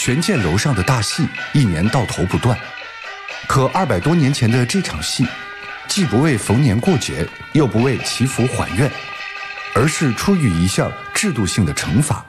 悬剑楼上的大戏一年到头不断。可200多年前的这场戏，既不为逢年过节，又不为祈福还愿，而是出于一项制度性的惩罚，